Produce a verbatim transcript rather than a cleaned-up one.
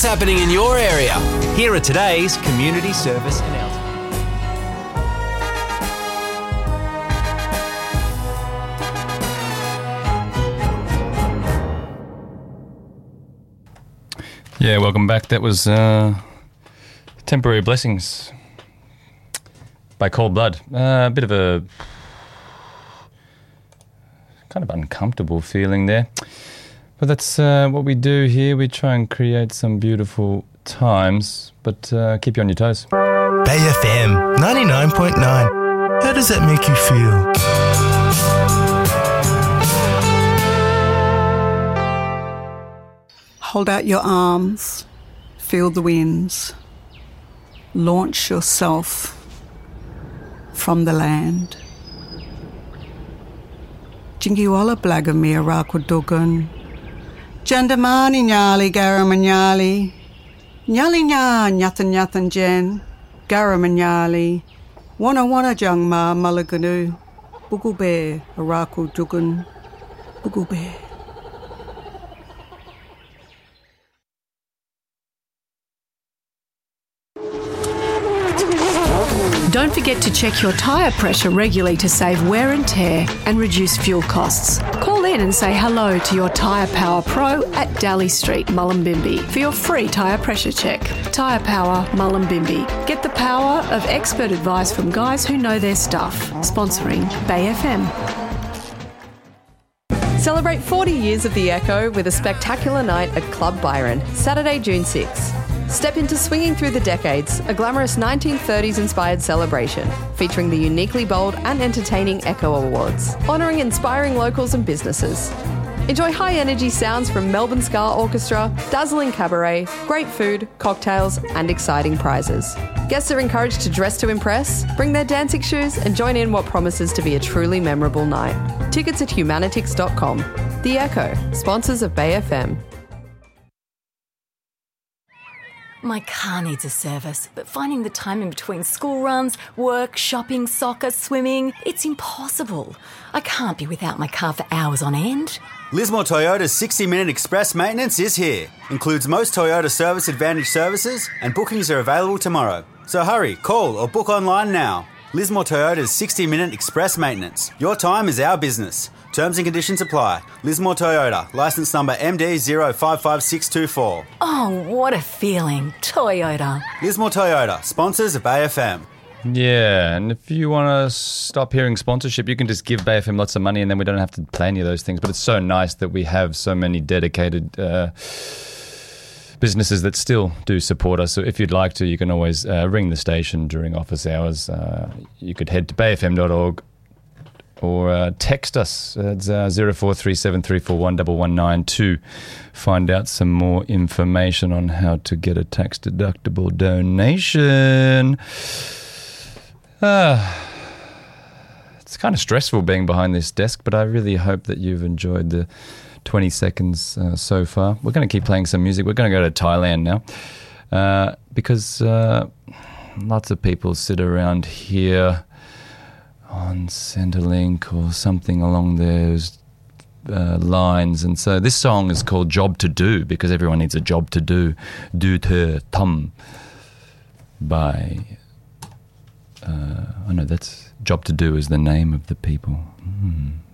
happening in your area? Here are today's community service announcements. Yeah, welcome back. That was uh, Temporary Blessings by Cold Blood. Uh, a bit of a kind of uncomfortable feeling there. But that's uh, what we do here. We try and create some beautiful times, but uh, keep you on your toes. Bay F M ninety-nine point nine. How does that make you feel? Hold out your arms, feel the winds, launch yourself from the land. Jingiwala Blagamir Rakudugan, Jandamani Nyali Garamanyali, Nyali Nya Nyathan Nyathan Jen, Garamanyali, Wana Wana Jangma Malaganu, Bugube Arakudugan, Bugube. Don't forget to check your tyre pressure regularly to save wear and tear and reduce fuel costs. Call in and say hello to your Tyre Power Pro at Daly Street, Mullumbimby for your free tyre pressure check. Tyre Power, Mullumbimby. Get the power of expert advice from guys who know their stuff. Sponsoring Bay F M. Celebrate forty years of The Echo with a spectacular night at Club Byron, Saturday, June sixth. Step into Swinging Through the Decades, a glamorous nineteen thirties-inspired celebration featuring the uniquely bold and entertaining Echo Awards, honouring inspiring locals and businesses. Enjoy high-energy sounds from Melbourne Ska Orchestra, dazzling cabaret, great food, cocktails and exciting prizes. Guests are encouraged to dress to impress, bring their dancing shoes and join in what promises to be a truly memorable night. Tickets at humanitix dot com. The Echo, sponsors of Bay F M. My car needs a service, but finding the time in between school runs, work, shopping, soccer, swimming, it's impossible. I can't be without my car for hours on end. Lismore Toyota's sixty minute express maintenance is here. Includes most Toyota Service Advantage services and bookings are available tomorrow. So hurry, call or book online now. Lismore Toyota's sixty minute express maintenance. Your time is our business. Terms and conditions apply. Lismore Toyota, licence number M D zero five five six two four. Oh, what a feeling. Toyota. Lismore Toyota, sponsors of Bay F M. Yeah, and if you want to stop hearing sponsorship, you can just give Bay F M lots of money and then we don't have to play any of those things. But it's so nice that we have so many dedicated uh, businesses that still do support us. So if you'd like to, you can always uh, ring the station during office hours. Uh, you could head to bay f m dot org or uh, text us at uh, zero four three seven three four one one one nine to find out some more information on how to get a tax-deductible donation. Uh, it's kind of stressful being behind this desk, but I really hope that you've enjoyed the twenty seconds uh, so far. We're going to keep playing some music. We're going to go to Thailand now uh, because uh, lots of people sit around here on Centrelink or something along those uh, lines. And so this song is called Job to Do because everyone needs a job to do. Do Te Tum by... Uh, I know that's Job to Do is the name of the people. Mm.